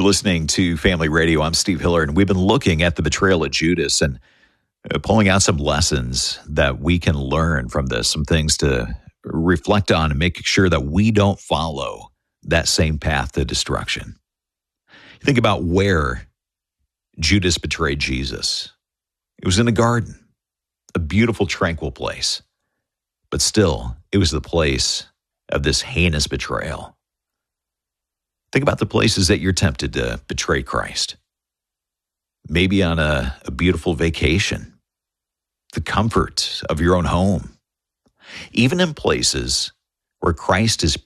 You're listening to Family Radio. I'm Steve Hiller, and we've been looking at the betrayal of Judas and pulling out some lessons that we can learn from this, some things to reflect on and make sure that we don't follow that same path to destruction. Think about where Judas betrayed Jesus. It was in a garden, a beautiful, tranquil place. But still, it was the place of this heinous betrayal. Think about the places that you're tempted to betray Christ. Maybe on a beautiful vacation, the comfort of your own home, even in places where Christ is